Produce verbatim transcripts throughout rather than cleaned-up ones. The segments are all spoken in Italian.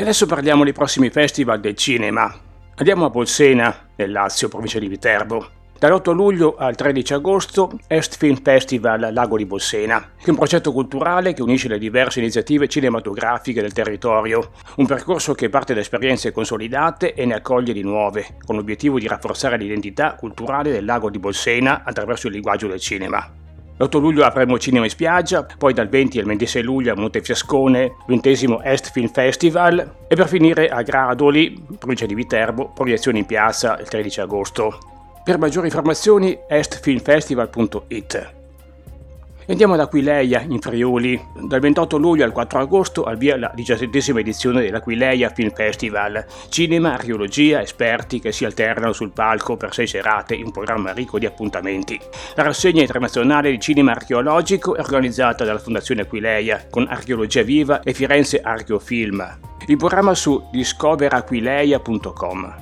E adesso parliamo dei prossimi festival del cinema. Andiamo a Bolsena, nel Lazio, provincia di Viterbo. Dall'otto luglio al tredici agosto, Est Film Festival Lago di Bolsena, che è un progetto culturale che unisce le diverse iniziative cinematografiche del territorio, un percorso che parte da esperienze consolidate e ne accoglie di nuove, con l'obiettivo di rafforzare l'identità culturale del Lago di Bolsena attraverso il linguaggio del cinema. L'otto luglio avremo Cinema in Spiaggia, poi dal venti al ventisei luglio a Montefiascone, ventesimo Est Film Festival e per finire a Gradoli, provincia di Viterbo, proiezioni in piazza il tredici agosto. Per maggiori informazioni est film festival punto it. Andiamo ad Aquileia, in Friuli. Dal ventotto luglio al quattro agosto al via la diciassettesima edizione dell'Aquileia Film Festival. Cinema, archeologia, esperti che si alternano sul palco per sei serate in un programma ricco di appuntamenti. La rassegna internazionale di cinema archeologico è organizzata dalla Fondazione Aquileia con Archeologia Viva e Firenze Archeofilm. Il programma su discover aquileia punto com.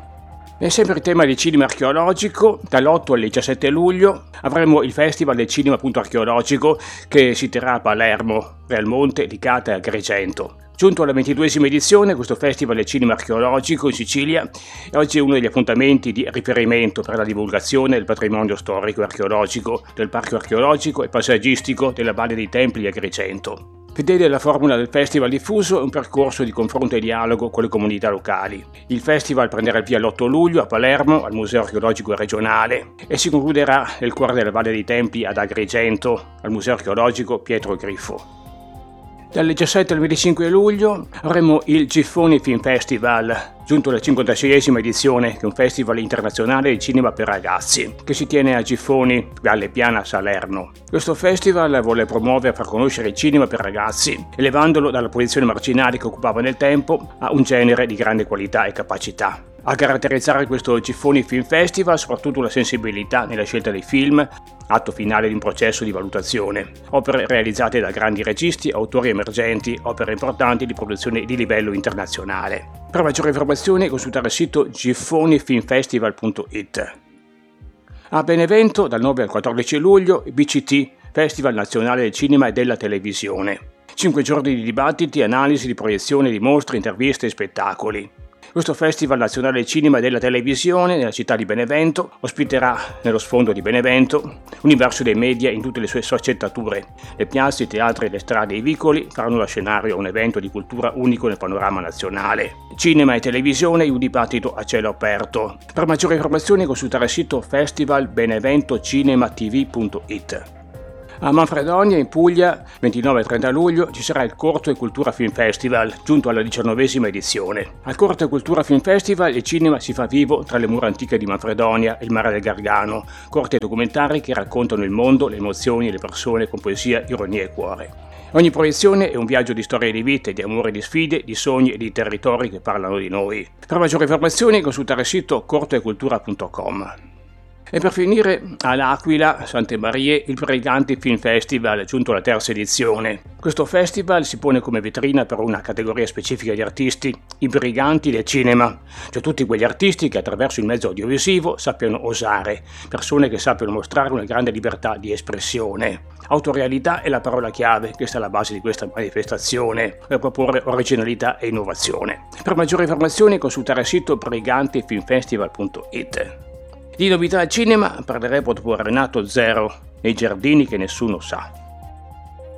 E sempre in tema di cinema archeologico, dall'otto al diciassette luglio avremo il Festival del Cinema Archeologico che si terrà a Palermo, Realmonte, Licata e Agrigento. Giunto alla ventiduesima edizione, questo Festival del Cinema Archeologico in Sicilia è oggi uno degli appuntamenti di riferimento per la divulgazione del patrimonio storico e archeologico, del parco archeologico e paesaggistico della Valle dei Templi di Agrigento. Fedele alla formula del festival diffuso è un percorso di confronto e dialogo con le comunità locali. Il festival prenderà il via l'otto luglio a Palermo, al Museo Archeologico Regionale, e si concluderà nel cuore della Valle dei Templi ad Agrigento, al Museo Archeologico Pietro Griffo. Dal diciassette al venticinque luglio avremo il Giffoni Film Festival, giunto alla cinquantaseiesima edizione, che è un festival internazionale di cinema per ragazzi, che si tiene a Giffoni, Valle Piana, Salerno. Questo festival vuole promuovere e far conoscere il cinema per ragazzi, elevandolo dalla posizione marginale che occupava nel tempo a un genere di grande qualità e capacità. A caratterizzare questo Giffoni Film Festival soprattutto la sensibilità nella scelta dei film, atto finale di un processo di valutazione, opere realizzate da grandi registi, autori emergenti, opere importanti di produzione di livello internazionale. Per maggiori informazioni consultare il sito giffoni film festival punto it. A Benevento dal nove al quattordici luglio B C T, Festival Nazionale del Cinema e della Televisione. Cinque giorni di dibattiti, analisi, di proiezione di mostre, interviste e spettacoli. Questo Festival Nazionale del Cinema e della Televisione nella città di Benevento ospiterà nello sfondo di Benevento l'universo dei media in tutte le sue sfaccettature. Le piazze, i teatri, le strade e i vicoli faranno da scenario a un evento di cultura unico nel panorama nazionale. Cinema e televisione in un dibattito a cielo aperto. Per maggiori informazioni consultare il sito festival benevento cinema t v punto it. A Manfredonia, in Puglia, ventinove e trenta luglio, ci sarà il Corto e Cultura Film Festival, giunto alla diciannovesima edizione. Al Corto e Cultura Film Festival il cinema si fa vivo tra le mura antiche di Manfredonia e il mare del Gargano, corti e documentari che raccontano il mondo, le emozioni e le persone con poesia, ironia e cuore. Ogni proiezione è un viaggio di storie di vite, di amore, di sfide, di sogni e di territori che parlano di noi. Per maggiori informazioni consultare il sito corto e cultura punto com. E per finire, all'Aquila, Sante Marie, il Briganti Film Festival, giunto alla terza edizione. Questo festival si pone come vetrina per una categoria specifica di artisti, i briganti del cinema, cioè tutti quegli artisti che attraverso il mezzo audiovisivo sappiano osare, persone che sappiano mostrare una grande libertà di espressione. Autorialità è la parola chiave che sta alla base di questa manifestazione, per proporre originalità e innovazione. Per maggiori informazioni consultare il sito briganti film festival punto it. Di novità al cinema parleremo dopo Renato Zero, nei giardini che nessuno sa.